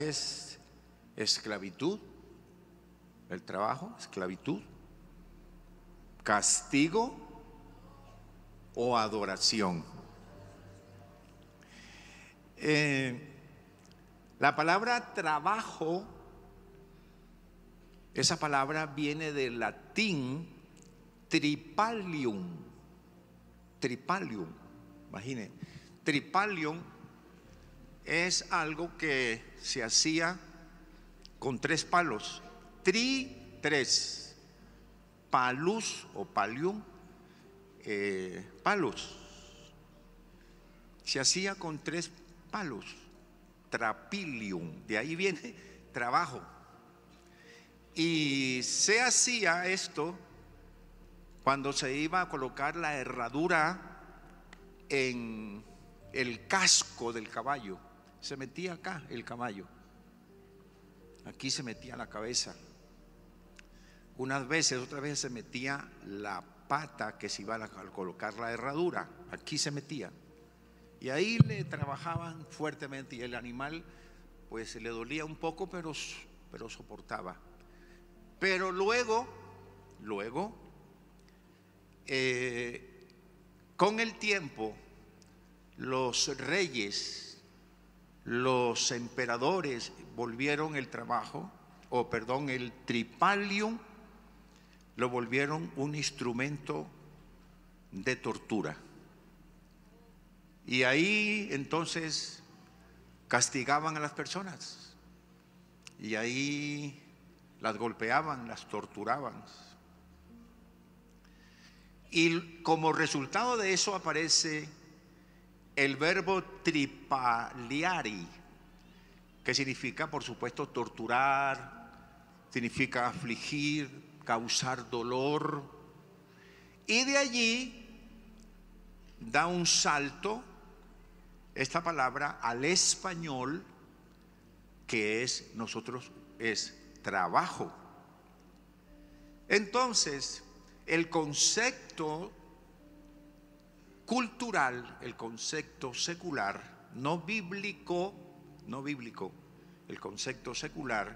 es esclavitud, el trabajo, esclavitud, castigo o adoración. La palabra trabajo, esa palabra viene del latín tripalium. Tripalium, imagine, tripalium es algo que se hacía con 3 palos. Tres, palus o palium, palos. Se hacía con 3 palos. Trapilium, de ahí viene trabajo. Y se hacía esto cuando se iba a colocar la herradura en el casco del caballo. Se metía acá el caballo, aquí se metía la cabeza. Unas veces, otras veces se metía la pata que se iba a colocar la herradura, aquí se metía. Y ahí le trabajaban fuertemente y el animal pues le dolía un poco, pero soportaba. Pero luego con el tiempo, los reyes, los emperadores volvieron el trabajo, el tripalium, lo volvieron un instrumento de tortura. Y ahí entonces castigaban a las personas, y ahí las golpeaban, las torturaban. Y como resultado de eso aparece el verbo tripaliari, que significa, por supuesto, torturar, significa afligir, causar dolor. Y de allí da un salto esta palabra al español, que es trabajo. Entonces, el concepto cultural, el concepto secular, no bíblico, el concepto secular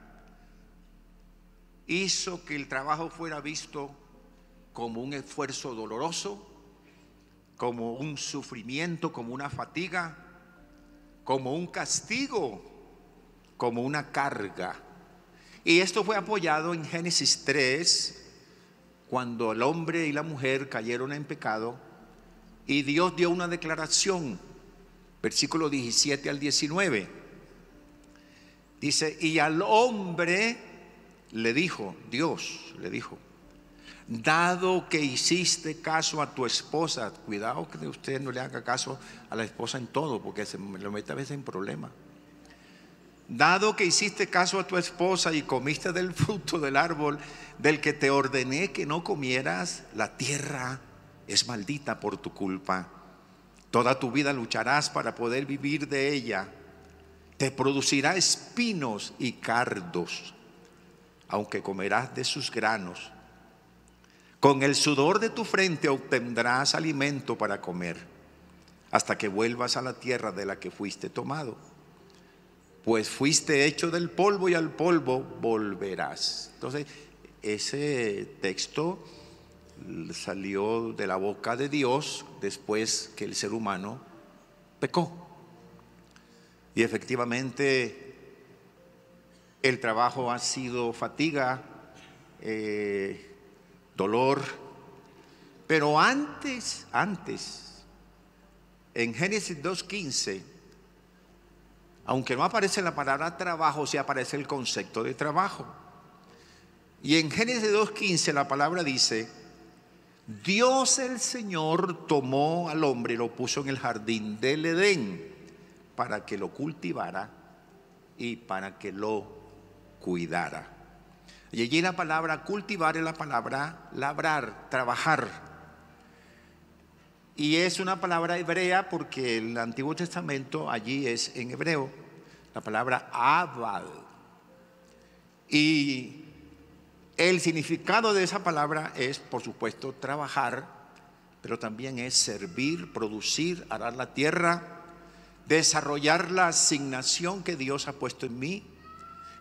hizo que el trabajo fuera visto como un esfuerzo doloroso, como un sufrimiento, como una fatiga, como un castigo, como una carga. Y esto fue apoyado en Génesis 3, cuando el hombre y la mujer cayeron en pecado, y Dios dio una declaración, versículo 17 al 19. Dice: y al hombre le dijo, Dios le dijo: dado que hiciste caso a tu esposa. Cuidado que usted no le haga caso a la esposa en todo, porque se lo mete a veces en problemas. Dado que hiciste caso a tu esposa y comiste del fruto del árbol del que te ordené que no comieras, la tierra es maldita por tu culpa. Toda tu vida lucharás para poder vivir de ella. Te producirá espinos y cardos, aunque comerás de sus granos. Con el sudor de tu frente obtendrás alimento para comer, hasta que vuelvas a la tierra de la que fuiste tomado. Pues fuiste hecho del polvo y al polvo volverás. Entonces, ese texto salió de la boca de Dios después que el ser humano pecó. Y efectivamente el trabajo ha sido fatiga, dolor. Pero antes, en Génesis 2:15, aunque no aparece la palabra trabajo, sí aparece el concepto de trabajo. Y en Génesis 2:15 la palabra dice: Dios el Señor tomó al hombre y lo puso en el jardín del Edén para que lo cultivara y para que lo cuidara. Y allí la palabra cultivar es la palabra labrar, trabajar. Y es una palabra hebrea porque el Antiguo Testamento allí es en hebreo, la palabra abad. Y el significado de esa palabra es, por supuesto, trabajar, pero también es servir, producir, arar la tierra, desarrollar la asignación que Dios ha puesto en mí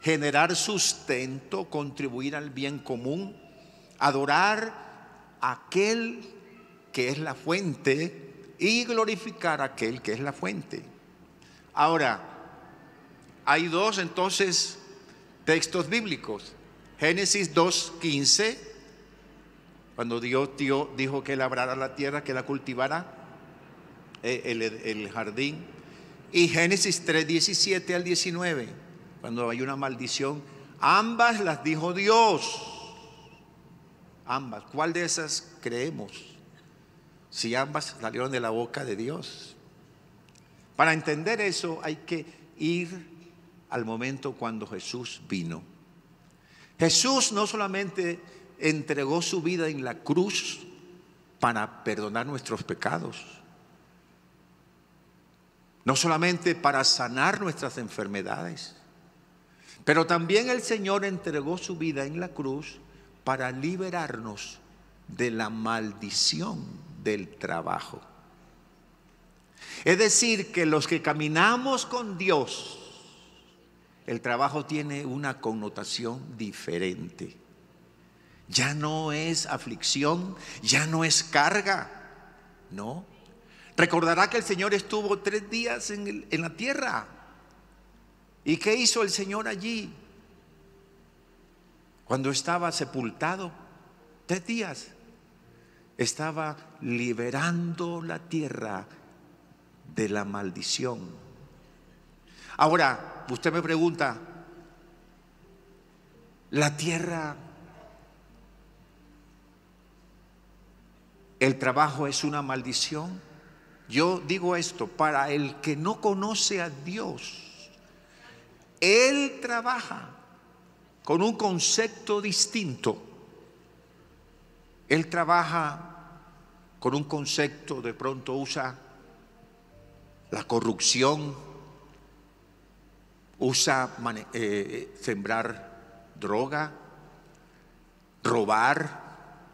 generar sustento, contribuir al bien común, adorar a aquel que es la fuente y glorificar a aquel que es la fuente. Ahora, hay dos entonces textos bíblicos. Génesis 2:15, cuando Dios dijo que labrara la tierra, que la cultivara, el jardín. Y Génesis 3:17 al 19, cuando hay una maldición. Ambas las dijo Dios. Ambas. ¿Cuál de esas creemos? Si ambas salieron de la boca de Dios. Para entender eso hay que ir al momento cuando Jesús vino. Jesús no solamente entregó su vida en la cruz para perdonar nuestros pecados, no solamente para sanar nuestras enfermedades, pero también el Señor entregó su vida en la cruz para liberarnos de la maldición del trabajo. Es decir, que los que caminamos con Dios, el trabajo tiene una connotación diferente. Ya no es aflicción, ya no es carga, no. Recordará que el Señor estuvo 3 días en la tierra. ¿Y qué hizo el Señor allí? Cuando estaba sepultado, 3 días, estaba liberando la tierra de la maldición. Ahora, usted me pregunta, ¿la tierra, el trabajo es una maldición? Yo digo esto, para el que no conoce a Dios, Él trabaja con un concepto distinto. Él trabaja con un concepto, de pronto usa la corrupción, usa sembrar droga, robar.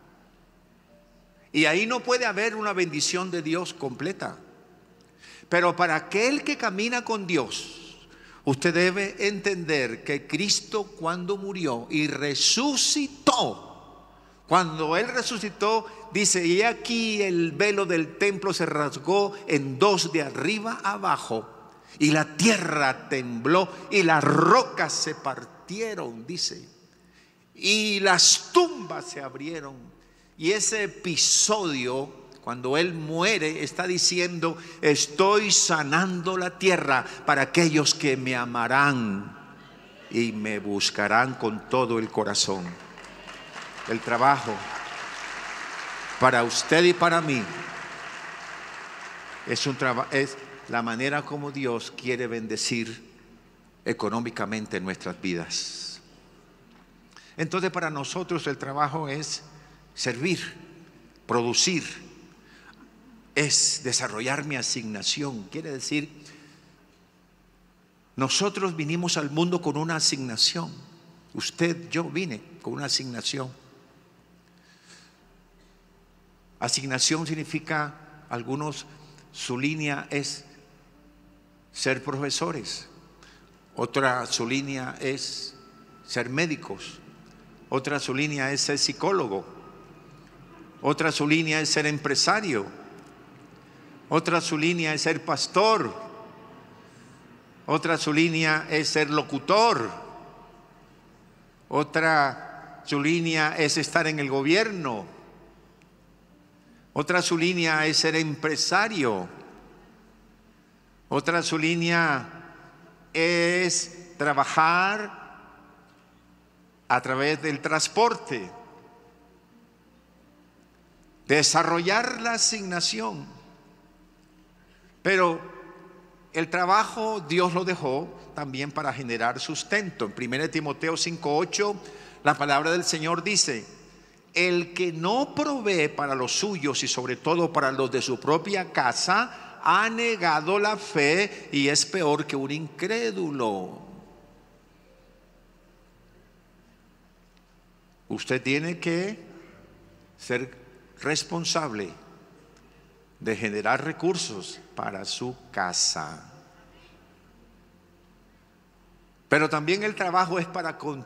Y ahí no puede haber una bendición de Dios completa. Pero para aquel que camina con Dios, usted debe entender que Cristo, cuando murió y resucitó, cuando Él resucitó, dice: y aquí el velo del templo se rasgó en 2 de arriba a abajo, y la tierra tembló y las rocas se partieron, dice, y las tumbas se abrieron. Y ese episodio, cuando Él muere, está diciendo: estoy sanando la tierra para aquellos que me amarán y me buscarán con todo el corazón. El trabajo para usted y para mí es la manera como Dios quiere bendecir económicamente nuestras vidas. Entonces, para nosotros el trabajo es servir, producir, es desarrollar mi asignación. Quiere decir, nosotros vinimos al mundo con una asignación. Yo vine con una asignación. Asignación significa, algunos, su línea es ser profesores, otra su línea es ser médicos, otra su línea es ser psicólogo, otra su línea es ser empresario, otra su línea es ser pastor, otra su línea es ser locutor, otra su línea es estar en el gobierno, otra su línea es ser empresario, otra su línea es trabajar a través del transporte, desarrollar la asignación. Pero el trabajo Dios lo dejó también para generar sustento. En 1 Timoteo 5:8 la palabra del Señor dice: el que no provee para los suyos y sobre todo para los de su propia casa, ha negado la fe y es peor que un incrédulo. Usted tiene que ser responsable de generar recursos para su casa. Pero también el trabajo es para